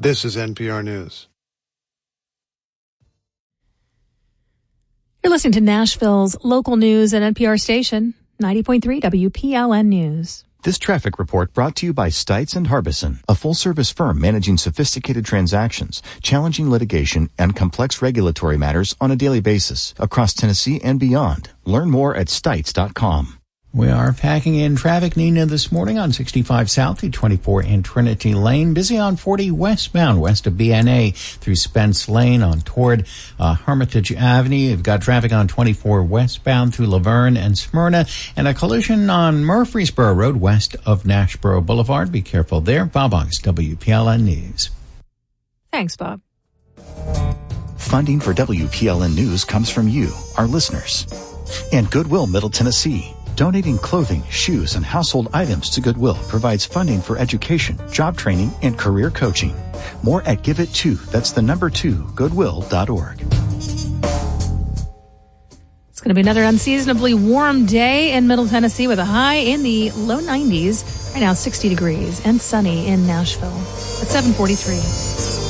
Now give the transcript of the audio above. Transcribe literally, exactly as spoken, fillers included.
This is N P R News. You're listening to Nashville's local news at N P R station, ninety point three W P L N News. This traffic report brought to you by Stites and Harbison, a full-service firm managing sophisticated transactions, challenging litigation, and complex regulatory matters on a daily basis across Tennessee and beyond. Learn more at stites dot com. We are packing in traffic, Nina, this morning on sixty-five South through twenty-four in Trinity Lane. Busy on forty westbound, west of B N A through Spence Lane on toward uh, Hermitage Avenue. You've got traffic on twenty-four westbound through Laverne and Smyrna, and a collision on Murfreesboro Road west of Nashboro Boulevard. Be careful there. Bob August, W P L N News. Thanks, Bob. Funding for W P L N News comes from you, our listeners, and Goodwill Middle Tennessee. Donating clothing, shoes, and household items to Goodwill provides funding for education, job training, and career coaching. More at Give It To, that's the number two, goodwill dot org. It's going to be another unseasonably warm day in Middle Tennessee with a high in the low nineties. Right now, sixty degrees and sunny in Nashville at seven forty-three.